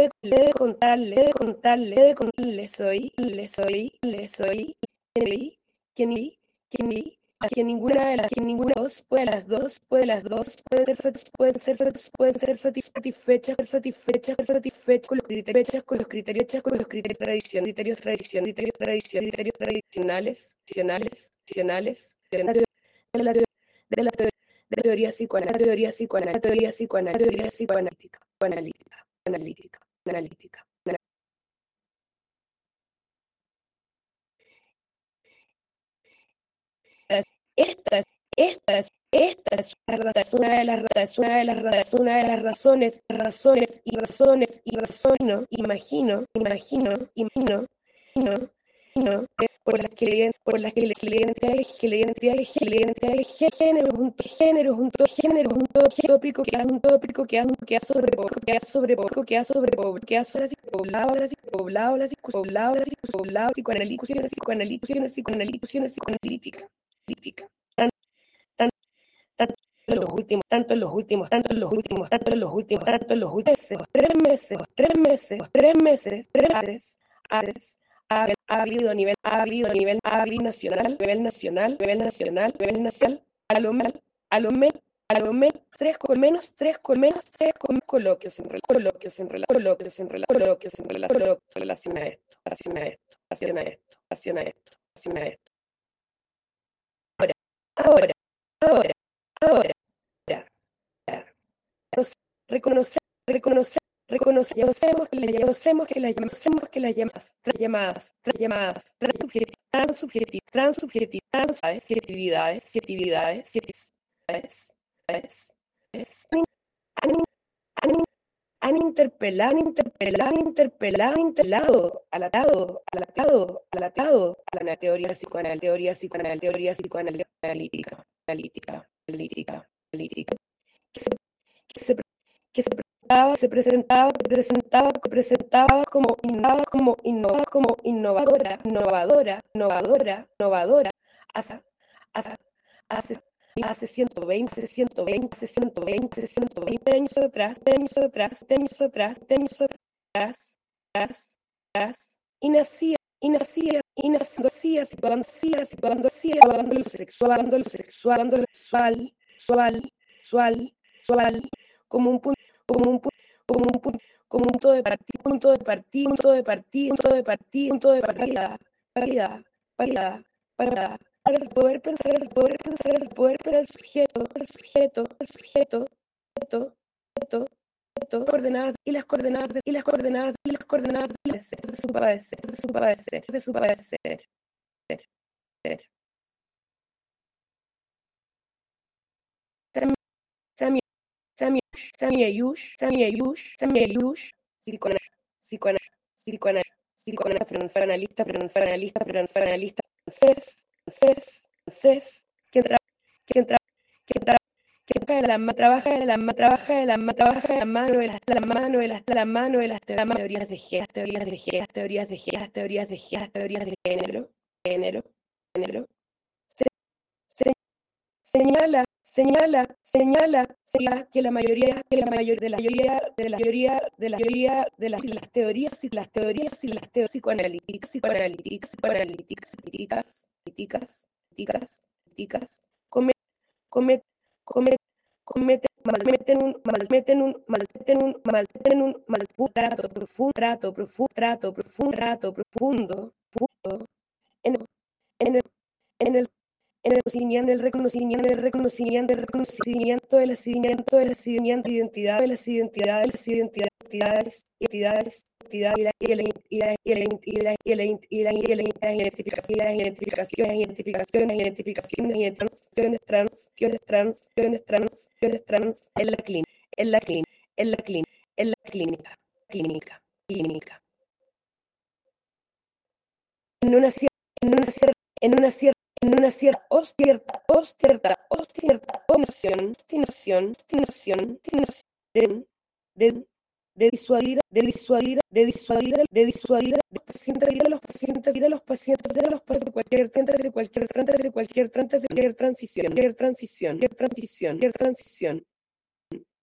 que ninguna de las dos pueden ser satisfechas con los criterios tradicionales de la teoría psicoanalítica. Esta es una de las razones, imagino, por las que la identidad de género es un tópico que ha sobrepoblado las psicoanalítica. Tanto en los últimos 3 meses, ha habido a nivel nacional, a lo menos 3 coloquios en relación a esto. Ahora, reconocemos que las llamadas tan subjetividades han interpelado a la teoría psicoanalítica, que se presentaba como innovadora hace 120 años atrás, y nacía situando lo sexual como un punto de partida para poder pensar el sujeto, coordenadas y las coordenadas de su padecer. Sami Ayush, psicoanalista francés, que trabaja de la mano de las teorías de género, señala que la mayoría de las teorías psicoanalíticas cometen un profundo en el reconocimiento de las identidades en la clínica. En una cierta obstinación de disuadir a los pacientes de cualquier transición